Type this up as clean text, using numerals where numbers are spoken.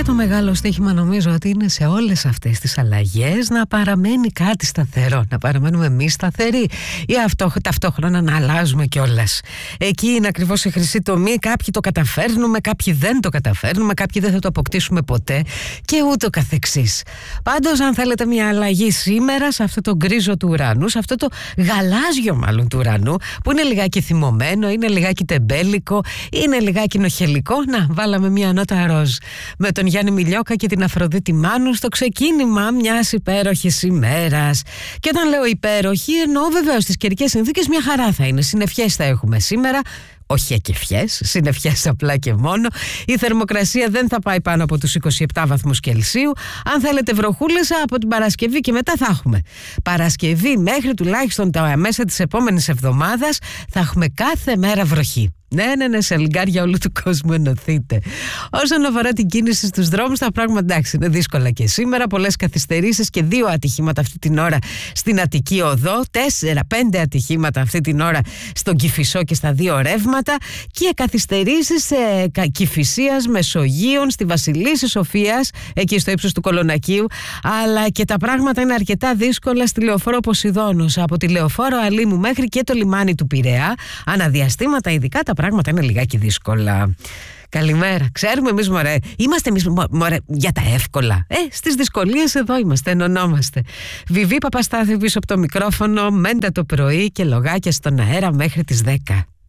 Και το μεγάλο στοίχημα νομίζω ότι είναι σε όλες αυτές τις αλλαγές να παραμένει κάτι σταθερό, να παραμένουμε εμείς σταθεροί ή ταυτόχρονα να αλλάζουμε κιόλας. Εκεί είναι ακριβώς η χρυσή τομή. Κάποιοι το καταφέρνουμε, κάποιοι δεν το καταφέρνουμε, κάποιοι δεν θα το αποκτήσουμε ποτέ και ούτω καθεξής. Πάντως, αν θέλετε μια αλλαγή σήμερα σε αυτό το γκρίζο του ουρανού, σε αυτό το γαλάζιο μάλλον του ουρανού, που είναι λιγάκι θυμωμένο, είναι λιγάκι τεμπέλικο, είναι λιγάκι νοχελικό, να βάλαμε μια νότα ροζ με τον Γιάννη Μιλιόκα και την Αφροδίτη Μάνου στο ξεκίνημα μιας υπέροχης ημέρας. Και όταν λέω υπέροχη, εννοώ βεβαίως στις καιρικές συνθήκες μια χαρά θα είναι. Συννεφιές θα έχουμε σήμερα. Όχι ακεφιές, συννεφιές απλά και μόνο. Η θερμοκρασία δεν θα πάει πάνω από τους 27 βαθμούς Κελσίου. Αν θέλετε βροχούλες, από την Παρασκευή και μετά θα έχουμε. Παρασκευή μέχρι τουλάχιστον τα μέσα της επόμενης εβδομάδας θα έχουμε κάθε μέρα βροχή. Ναι, σε λιγκάρια όλου του κόσμου ενωθείτε. Όσον αφορά την κίνηση στους δρόμους, τα πράγματα εντάξει είναι δύσκολα και σήμερα. Πολλές καθυστερήσεις και 2 ατυχήματα αυτή την ώρα στην Αττική Οδό. 4-5 ατυχήματα αυτή την ώρα στον Κηφισό και στα 2 ρεύματα. Και καθυστερήσεις Κηφισίας, Μεσογείων, στη Βασιλίσση Σοφίας, εκεί στο ύψος του Κολονακίου. Αλλά και τα πράγματα είναι αρκετά δύσκολα στη Λεωφόρο Ποσειδώνος. Από τη Λεωφόρο Αλήμου μέχρι και το λιμάνι του Πειραιά. Αναδιαστήματα ειδικά τα πράγματα είναι λιγάκι δύσκολα. Καλημέρα. Ξέρουμε εμείς μωρέ, είμαστε εμείς μωρέ για τα εύκολα. Στις δυσκολίες εδώ είμαστε, ενωνόμαστε. Βιβί Παπαστάθη πίσω από το μικρόφωνο, Μέντα το πρωί και λογάκια στον αέρα μέχρι τις 10.